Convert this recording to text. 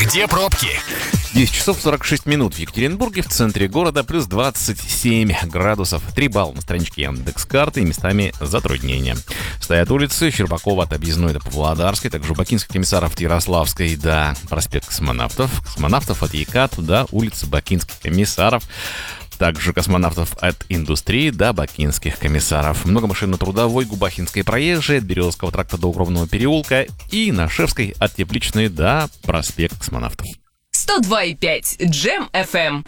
Где пробки? 10 часов 46 минут в Екатеринбурге, в центре города, плюс 27 градусов. 3 балла на страничке Яндекс.Карты и местами затруднения. Стоят улицы Щербакова от Объездной до Павлодарской, также у Бакинских комиссаров Ярославской до проспект Космонавтов, Космонавтов от ЕКАТ до улицы Бакинских комиссаров. Также космонавтов от индустрии до Бакинских комиссаров. Много машин на Трудовой, Губахинской проезжей, от Березовского тракта до Укромного переулка и на Шевской от Тепличной до проспекта Космонавтов. 102,5 Джем FM.